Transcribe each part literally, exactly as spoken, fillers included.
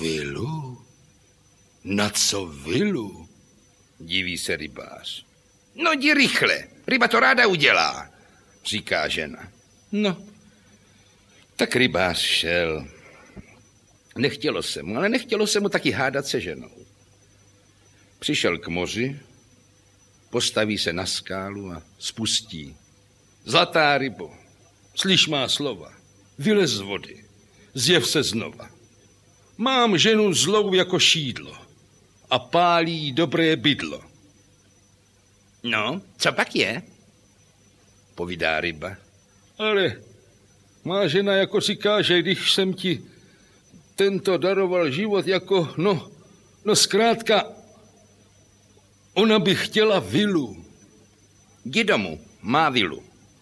Vilu? Na co vilu? Diví se rybář. No jdi rychle, ryba to ráda udělá, říká žena. No, tak rybář šel. Nechtělo se mu, ale nechtělo se mu taky hádat se ženou. Přišel k moři, postaví se na skálu a spustí. Zlatá rybo, slyš má slova, vylez z vody, zjev se znova. Mám ženu zlou jako šídlo a pálí dobré bydlo. No, co pak je? Povídá ryba. Ale má žena jako říká, že když jsem ti tento daroval život jako, no, no zkrátka, ona by chtěla vilu. Jdi domů, má vilu.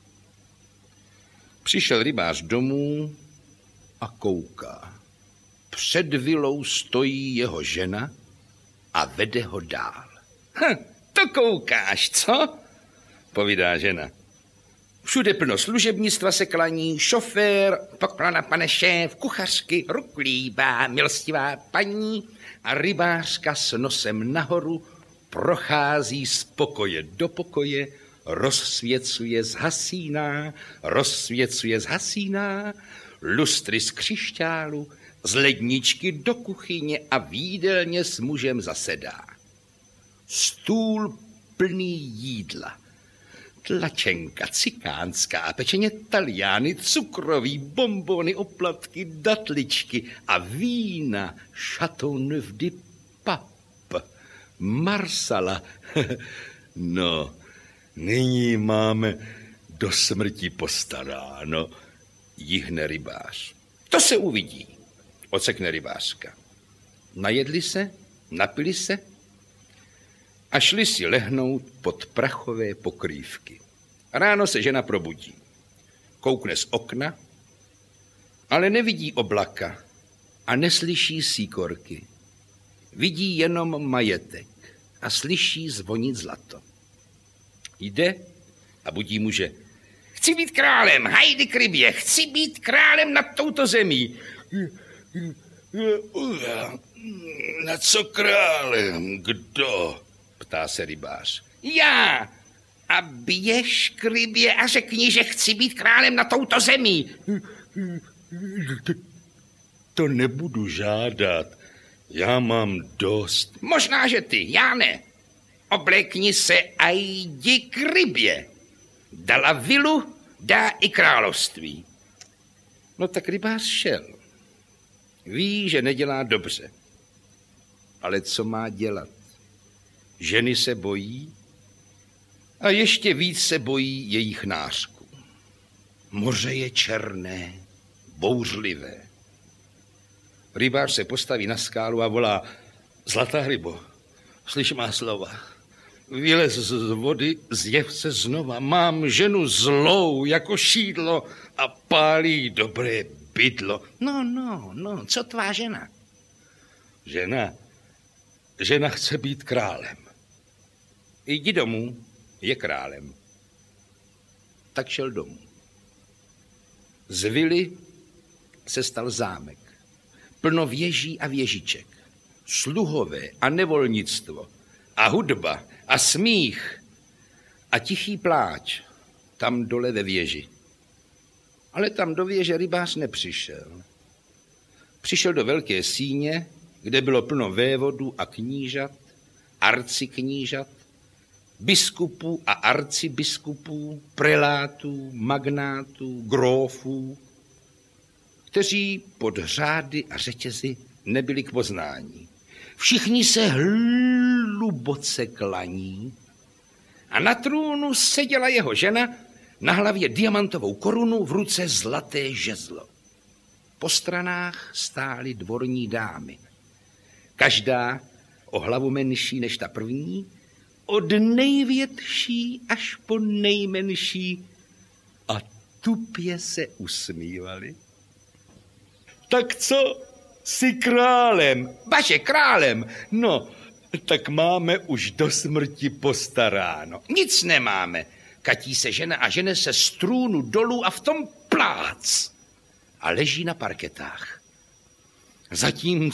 Přišel rybář domů a kouká. Před vilou stojí jeho žena a vede ho dál. Hm, to koukáš, co? Povídá žena. Všude plno služebnictva se klaní, šofér, poklona pane šéf, kuchařky, ruklíbá, milostivá paní a rybářka s nosem nahoru prochází z pokoje do pokoje, rozsvěcuje zhasíná, rozsvěcuje zhasíná, lustry z křišťálu, z ledničky do kuchyně a v jídelně s mužem zasedá. Stůl plný jídla. Tlačenka cikánská, pečeně taliány, cukroví, bonbony, oplatky, datličky a vína, Chateau Neuf de Pape, Marsala. No, nyní máme do smrti postaráno, jihne rybář. To se uvidí, ocekne rybářka. Najedli se, napili se a šli si lehnout pod prachové pokrývky. Ráno se žena probudí. Koukne z okna, ale nevidí oblaka a neslyší síkorky. Vidí jenom majetek a slyší zvonit zlato. Jde a budí muže. Chci být králem, hajdy k rybě, chci být králem nad touto zemí. Na co králem? Kdo? Ptá se rybář. Já. A běž k rybě a řekni, že chci být králem na touto zemí. To nebudu žádat. Já mám dost. Možná, že ty, já ne. Oblékni se a jdi k rybě. Dala vilu, dá i království. No tak rybář šel. Ví, že nedělá dobře. Ale co má dělat? Ženy se bojí a ještě víc se bojí jejich nářků. Moře je černé, bouřlivé. Rybář se postaví na skálu a volá: Zlatá rybo, slyš má slova. Vylez z vody, zjev se znova. Mám ženu zlou jako šídlo a pálí dobré bydlo. No, no, no, co tvá žena? Žena, žena chce být králem. Jdi domů, je králem. Tak šel domů. Z vily se stal zámek. Plno věží a věžiček. Sluhové a nevolnictvo. A hudba a smích. A tichý pláč tam dole ve věži. Ale tam do věže rybář nepřišel. Přišel do velké síně, kde bylo plno vévodů a knížat, arciknížat, biskupů a arcibiskupů, prelátů, magnátů, grófů, kteří pod řády a řetězy nebyli k poznání. Všichni se hluboce klaní a na trůnu seděla jeho žena, na hlavě diamantovou korunu, v ruce zlaté žezlo. Po stranách stály dvorní dámy. Každá o hlavu menší než ta první, od největší až po nejmenší, a tupě se usmívali. Tak co? Jsi králem? Baže, králem. No, tak máme už do smrti postaráno. Nic nemáme. Katí se žena a žene se z trůnu dolů a v tom plác. A leží na parketách. Zatím